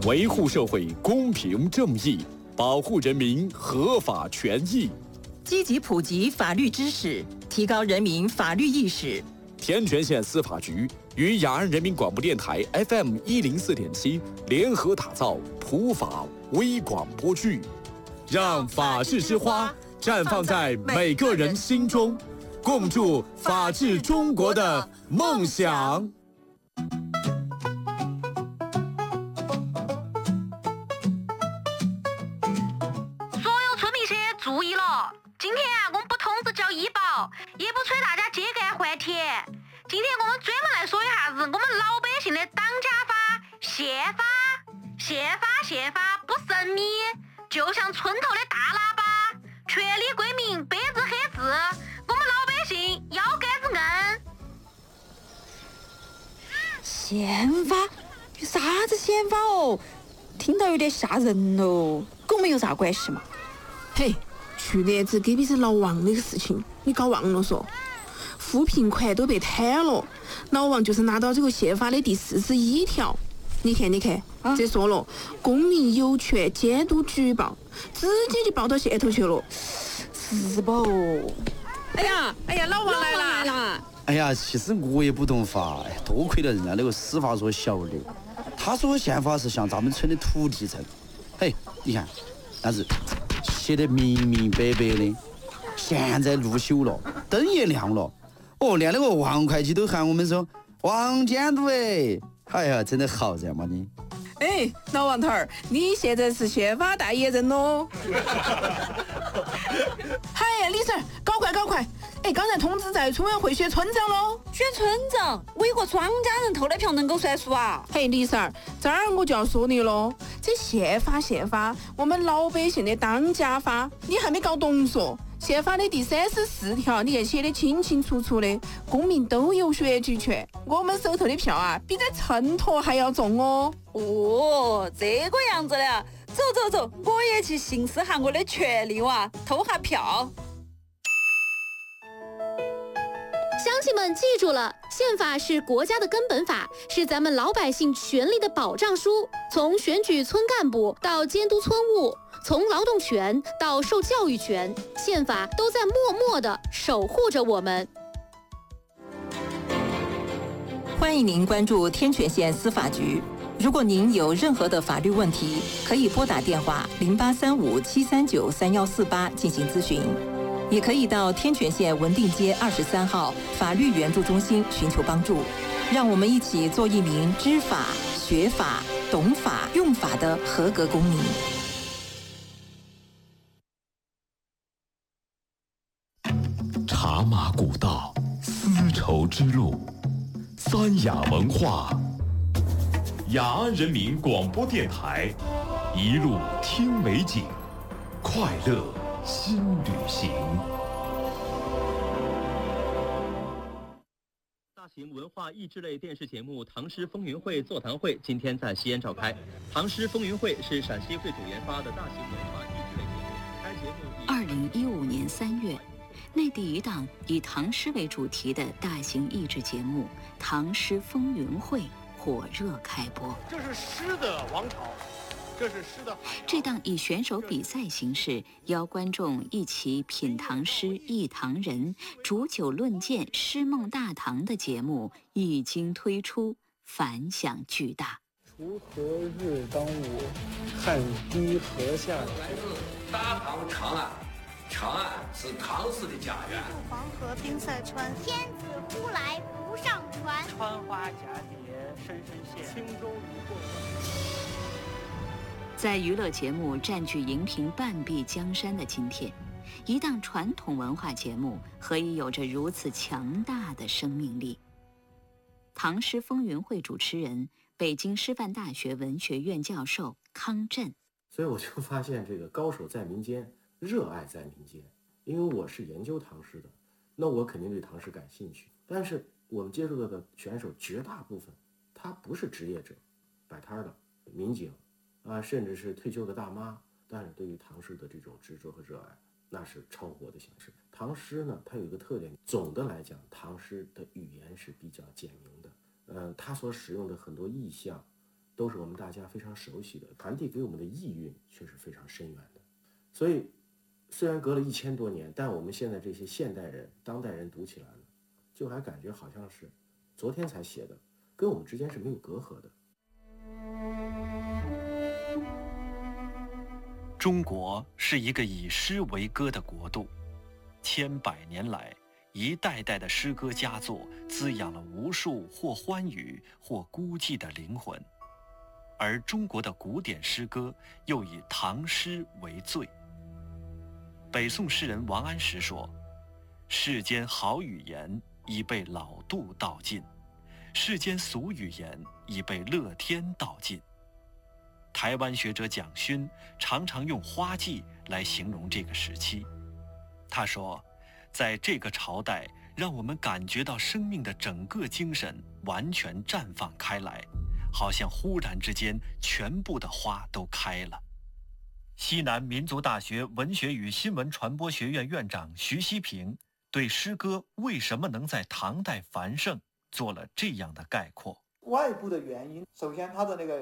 维护社会公平正义，保护人民合法权益， 积极普及法律知识，提高人民法律意识。 天全县司法局与雅安人民广播电台 FM104.7联合打造普法微广播剧，让法治之花绽放在每个人心中，共筑法治中国的梦想。 所有村民些注意了，今天我们不通知交医保，也不催大家秸秆换田。今天我们专门来说一下子我们老百姓的当家法、宪法。宪法不神秘，就像村头的大喇叭，权利归民，白纸黑字，我们老百姓腰杆子硬。 宪法？有啥子宪法哦？听到有点吓人哦，跟我们有啥关系嘛？ 嘿，去年子隔壁是老王那个事情，你搞忘了说？扶贫款都被贪了，老王就是拿到这个宪法的第41条。你看，这说了，公民有权监督举报，直接就报到县头去了， 是不？ 哎呀，老王来了！ 哎呀，其实我也不懂法，多亏了人家那个司法所晓得。他说宪法是向咱们村的土地证，嘿，你看，那是写得明明白白的。现在路修了，灯也亮了，哦，连那个王会计都喊我们说王监督哎呀，真的好人嘛你。 哎，老王头儿，你现在是宪法代言人喽！嗨，李婶，搞快！哎，刚才通知在村委会选村长喽。 选村长，我有个庄家人投的票能够算数啊？ 嘿，李婶，这儿我就要说你喽，这宪法，我们老百姓的当家法，你还没搞懂嗦？宪法的第34条，你看写的清清楚楚的，公民都有选举权。我们手头的票啊，比在秤砣还要重哦。 哦，这个样子的，走，我也去行使下我的权利哇，投下票。 乡亲们记住了，宪法是国家的根本法，是咱们老百姓权利的保障书。从选举村干部到监督村务，从劳动权到受教育权，宪法都在默默地守护着我们。 欢迎您关注天全县司法局。如果您有任何的法律问题，可以拨打电话0835-739-3148进行咨询，也可以到天全县文定街23号法律援助中心寻求帮助。让我们一起做一名知法、学法、懂法、用法的合格公民。 茶马古道，丝绸之路，三雅文化。雅安人民广播电台，一路听美景，快乐新旅行。 大型文化益智类电视节目《唐诗风云会》座谈会今天在西安召开。唐诗风云会是陕西会主研发的大型文化益智类节目。该节目 2015年3月，内地一档以唐诗为主题的大型益智节目《唐诗风云会》火热开播。 这是诗的王朝，这是诗的。 这档以选手比赛形式邀观众一起品唐诗、忆唐人、煮酒论剑、诗梦大唐的节目一经推出，反响巨大。 锄禾日当午，汗滴禾下土。 来自大唐长安，长安是唐诗的家园。 黄河冰塞川，天子呼来不上船。 穿花蛱蝶，深深陷，轻舟已过万。 在娱乐节目占据荧屏半壁江山的今天，一档传统文化节目何以有着如此强大的生命力？唐诗风云会主持人，北京师范大学文学院教授康震。 所以我就发现，这个高手在民间，热爱在民间。因为我是研究唐诗的，那我肯定对唐诗感兴趣。但是我们接触到的选手绝大部分，他不是职业者，摆摊的民警啊，甚至是退休的大妈，但是对于唐诗的这种执着和热爱，那是超乎我的想象。唐诗呢，它有一个特点，总的来讲，唐诗的语言是比较简明的。它所使用的很多意象， 都是我们大家非常熟悉的，传递给我们的意蕴却是非常深远的。所以虽然隔了1000多年，但我们现在这些现代人、当代人读起来了，就还感觉好像是昨天才写的，跟我们之间是没有隔阂的。 中国是一个以诗为歌的国度，千百年来，一代代的诗歌佳作滋养了无数或欢愉或孤寂的灵魂。而中国的古典诗歌又以唐诗为最。北宋诗人王安石说：“世间好语言已被老杜道尽，世间俗语言已被乐天道尽。”台湾学者蒋勋常常用花季来形容这个时期。他说，在这个朝代，让我们感觉到生命的整个精神完全绽放开来，好像忽然之间全部的花都开了。西南民族大学文学与新闻传播学院院长徐希平对诗歌为什么能在唐代繁盛做了这样的概括。 外部的原因，首先它的那个